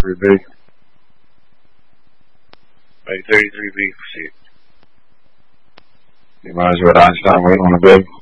33B. Make 33B proceed. You might as well Einstein waiting on the bed.